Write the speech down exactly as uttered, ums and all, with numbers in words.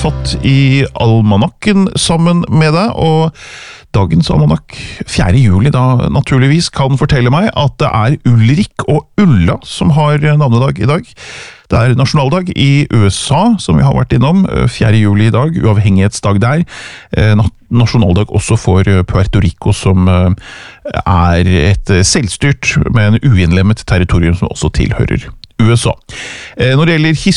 satt i almanakken sammen med deg, og dagens almanakk, fjerde juli da naturligvis, kan fortelle meg at det er Ulrik og Ulla som har navnedag i dag. Det er nasjonaldag i U S A, som vi har vært innom, fjerde juli i dag, uavhengighetsdag der. Nasjonaldag også for Puerto Rico, som er et selvstyrt, men uinnlemmet territorium som også tilhører U S A. Når det gjelder